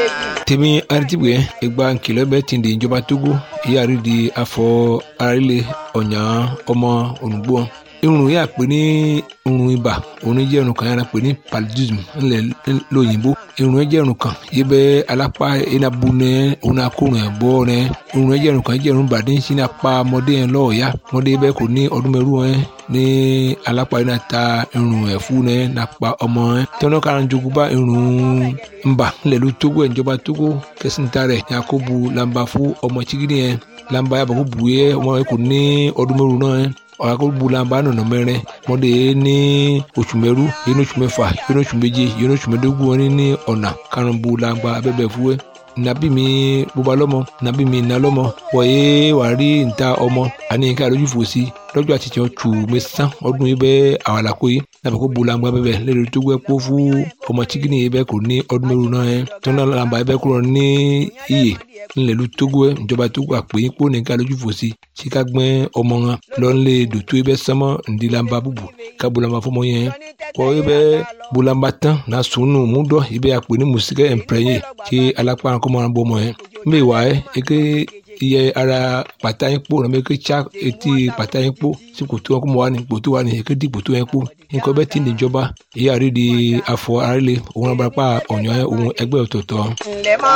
tèmi aritibwe egba nkìlọ̀ bẹ́ẹ̀ ti di ìjọba Togo ìyáàrí di afọ arílẹ̀ ọ̀nyà ọmọ olùgbò irun yà pé ní irun ibà òun jẹ́ irun kan yàrá pé ní paludism ńlẹ̀ lóyìnbó irun jẹ́ irun kan yìí bẹ́ alápá enabu nẹ òun akórun ẹ̀ bọ́ nẹ irun jẹ́ irun kan jẹ́ irun bàdé ń sin apá ọmọdé yẹn lọ́ọ̀ọ́yá ọmọdé bẹ́ẹ̀ kò ní ọdún mẹ́rù ẹ̀ ní alápá yẹn náà ta irun ẹ̀ fún ẹ̀ nàpa ọmọ ẹ̀ tẹ́wọ́n kára ń jogún bá irun ńbà ńlẹ̀ ló Togo ẹ̀ ìjọba Togo kẹsìntà rẹ̀ yakubu lamba fún ọmọ chigidi yẹn lamba yàbọ̀ kó bu yẹ ọmọ yẹn kò ní ọdún mẹ́rù náà ẹ̀ ọ̀làkọ̀bùlàmbà nọ̀nà mẹ́rin mọ́dé ní oṣù mẹ́rú yẹn oṣù mẹ́fà yẹn oṣù méje yẹn oṣù mẹ́dógún wọn ní ọ̀nà karùnbùlàmbà abẹ́bẹ̀ fúwẹ́ nàbí mi bóba lọ́mọ nàbí mi nà lọ́mọ wọ̀nyé wà rí níta ọmọ àní nǹkan àlójú fò sí lọ́jọ́ àtijọ́ tù mẹ́sàn ọdún yìí bẹ́ẹ̀ àwàlàkó yìí nàbẹ̀ kó bulangba bẹ́ẹ̀ lẹ́nu tó gbẹ́ kó fún ọmọ chikini yìí bẹ́ẹ̀ kò ní ọdún mẹ́rù náà yẹn tó náà làǹbà yìí bẹ́ẹ̀ kúrò ní iyè ńlẹ̀lú Togo ẹ̀ ìjọba Togo àpè yín kó nìkan àlójú fò sí síka gbẹ́ ọmọ wọn lọ́nlẹ̀ dòtó yìí bẹ́ẹ̀ sánmọ́ ǹdí làǹbà bùbù ká bulangba fọmọ yẹn kọ́ yìí bẹ́ẹ̀ bulangba tán náà sùnù múdọ̀ yìí bẹ́ẹ̀ àpè ní mùsíkẹ́ ẹ̀ǹpẹ̀rẹ̀yẹ kí alápá kọ́mọ́ràn bọ́ ọmọ yẹn mbẹ́ wà ẹ́ eke iye ara pàtà yín kpó nàbẹ eke tsa etí pàtà yín kpó sí kòtò wọn kó mọ wà ní kòtò wà ní eke di kòtò yẹn kpó nǹkan bẹ́ẹ̀ ti níjọba ìyá rí di afọ arílẹ̀ òun abúlápá ọ̀nyọ́ òun ẹgbẹ́ ọ̀tọ̀ọ̀tọ̀. ǹlẹ́ mọ́